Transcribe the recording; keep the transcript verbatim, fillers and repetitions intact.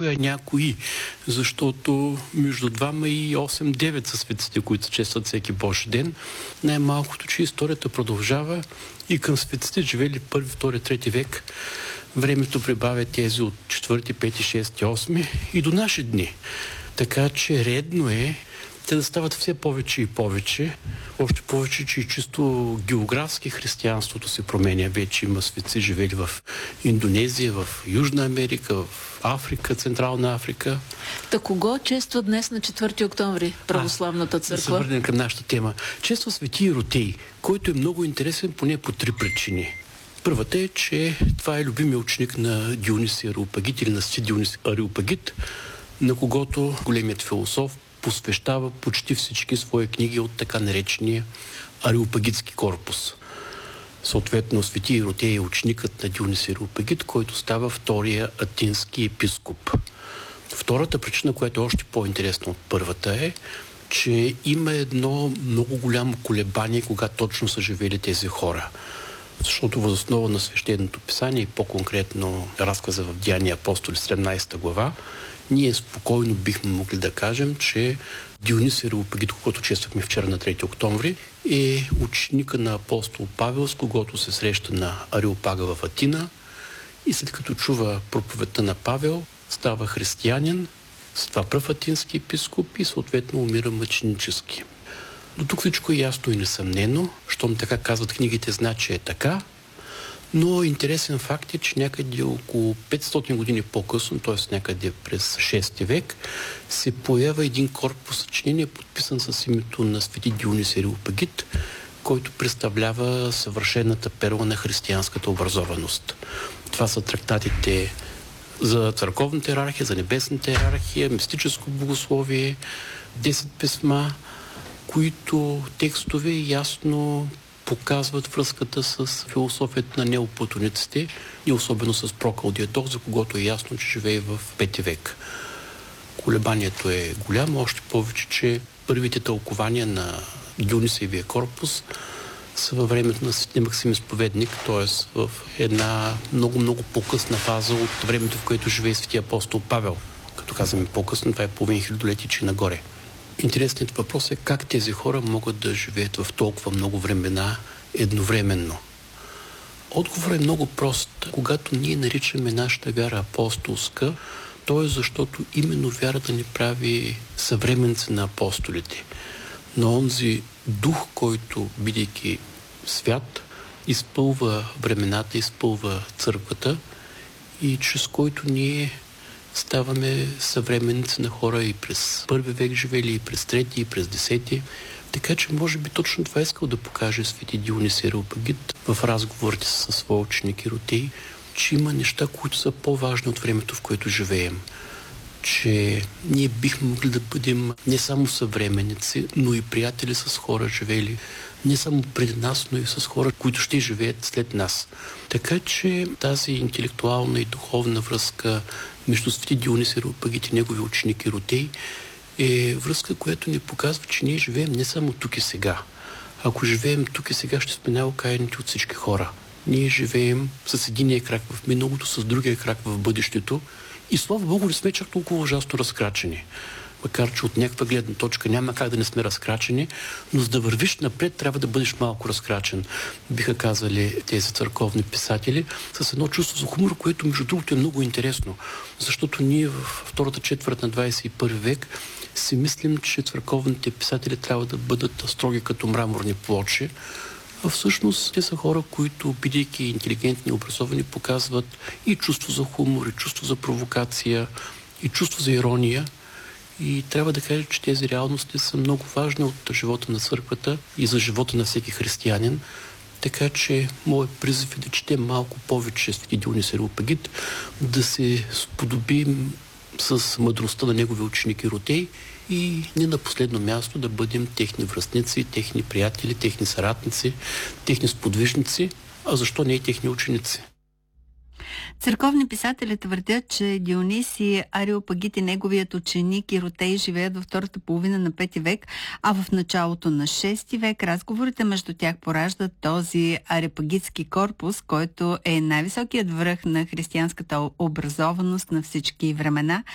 някой, а някои, защото между двама и осем-девет са светците, които честват всеки Божи ден. Най-малкото, че историята продължава и към светците, живели първи, втори, трети век. Времето прибавя тези от четвърти, пети, шести, осми и до наши дни. Така че редно е те да стават все повече и повече. Още повече, че и чисто географски християнството се променя. Вече има светци, живели в Индонезия, в Южна Америка, в Африка, Централна Африка. Та кого чества днес на четвърти октомври православната църква? Да се върнем към нашата тема. Чества Свети Иротей, който е много интересен поне по три причини. Първата е, че това е любимия ученик на Дионис Ареопагит или на Свети Дионис Ареопагит, на когото големият философ посвещава почти всички свои книги от така наречения Ареопагитски корпус. Съответно, Свети Иротей е ученикът на Дионис Ареопагит, който става втория атински епископ. Втората причина, която е още по-интересна от първата е, че има едно много голямо колебание, кога точно са живели тези хора. Защото въз основа на свещеното писание и по-конкретно разказа в Деяния апостоли седемнадесета глава, ние спокойно бихме могли да кажем, че Дионис Ареопагит, когато чествахме вчера на трети октомври, е ученика на апостол Павел, с когото се среща на Ареопага в Атина и след като чува проповедта на Павел, става християнин, с това пръв атински епископ и съответно умира мъченически. До тук всичко е ясно и несъмнено, щом така казват книгите, значи е така, но интересен факт е, че някъде около петстотин години по-късно, т.е. някъде през шести век, се поява един корпус съчинение, подписан с името на Свети Дионис Ареопагит, който представлява съвършената перла на християнската образованост. Това са трактатите за църковната иерархия, за небесната иерархия, мистическо богословие, десет писма, които текстове ясно показват връзката с философията на неоплатониците и особено с Прокъл Диадок, за когото е ясно, че живее в пети век. Колебанието е голямо, още повече, че първите тълкования на Дионисиевия корпус са във времето на Свети Максим Изповедник, т.е. в една много-много по-късна фаза от времето, в което живее Свети апостол Павел. Като казваме по-късно, това е половин хилядолетие, че нагоре. Интересният въпрос е как тези хора могат да живеят в толкова много времена едновременно. Отговорът е много прост. Когато ние наричаме нашата вяра апостолска, то е защото именно вярата ни прави съвременци на апостолите. Но онзи дух, който, бидейки свят, изпълва времената, изпълва църквата и чрез който ние ставаме съвременници на хора и през първи век живели, и през трети, и през десети. Така че може би точно това искал да покаже Свети Дионис Ареопагит в разговорите със своя ученик Иротей, че има неща, които са по-важни от времето, в което живеем. Че ние бихме могли да бъдем не само съвременници, но и приятели с хора живели не само преди нас, но и с хора, които ще живеят след нас. Така че тази интелектуална и духовна връзка между Свети Дионис Ареопагит и негови ученик Иротей е връзка, която ни показва, че ние живеем не само тук и сега. Ако живеем тук и сега, ще сме най-окаяните от всички хора. Ние живеем с единия крак в миналото, с другия крак в бъдещето и слава Богу не сме чак толкова ужасно разкрачени. Макар че от някаква гледна точка няма как да не сме разкрачени, но за да вървиш напред, трябва да бъдеш малко разкрачен. Биха казали тези църковни писатели, с едно чувство за хумор, което между другото е много интересно. Защото ние в втората четвърт на двадесет и първи век си мислим, че църковните писатели трябва да бъдат строги като мраморни плочи, а всъщност те са хора, които, бидейки интелигентни и образовани, показват и чувство за хумор, и чувство за провокация, и чувство за ирония. И трябва да кажа, че тези реалности са много важни от живота на църквата и за живота на всеки християнин. Така че моят призив е да четем малко повече Свети Дионис Ареопагит, да се сподобим с мъдростта на негови ученик Иротей и не на последно място да бъдем техни връстници, техни приятели, техни съратници, техни сподвижници, а защо не и техни ученици. Църковни писатели твърдят, че Дионисий Ареопагит и неговият ученик Иротей живеят във втората половина на пети век, а в началото на шести век разговорите между тях пораждат този Ареопагитски корпус, който е най-високият връх на християнската образованост на всички времена.